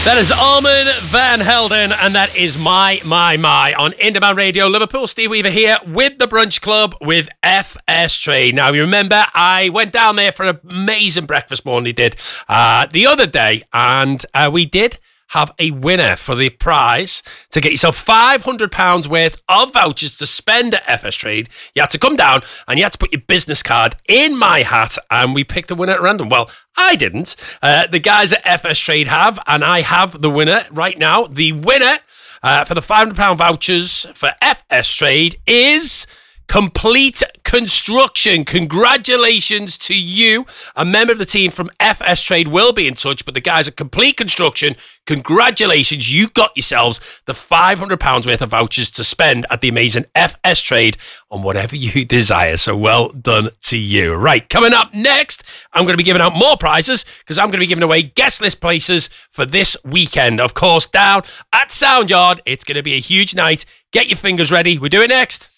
That is Armin van Helden, and that is my on Indemand Radio Liverpool. Steve Weaver here with the Brunch Club with FS Trade. Now, you remember I went down there for an amazing breakfast morning, the other day, and we did have a winner for the prize to get yourself £500 worth of vouchers to spend at FS Trade. You had to come down and you had to put your business card in my hat, and we picked a winner at random. Well, I didn't. The guys at FS Trade have, and I have the winner right now. The winner for the £500 vouchers for FS Trade is Complete Construction. Congratulations to you. A member of the team from FS Trade will be in touch, but the guys at Complete Construction, congratulations. You got yourselves the £500 worth of vouchers to spend at the amazing FS Trade on whatever you desire. So well done to you. Right, coming up next, I'm going to be giving out more prizes because I'm going to be giving away guest list places for this weekend. Of course, down at Soundyard, it's going to be a huge night. Get your fingers ready. We'll do it next.